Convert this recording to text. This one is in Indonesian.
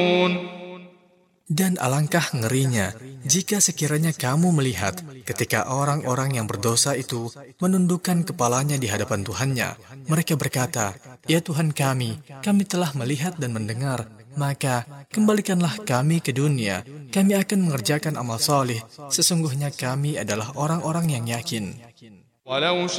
Dan alangkah ngerinya jika sekiranya kamu melihat ketika orang-orang yang berdosa itu menundukkan kepalanya di hadapan Tuhannya. Mereka berkata, "Ya Tuhan kami telah melihat dan mendengar, maka kembalikanlah kami ke dunia. Kami akan mengerjakan amal saleh. Sesungguhnya kami adalah orang-orang yang yakin."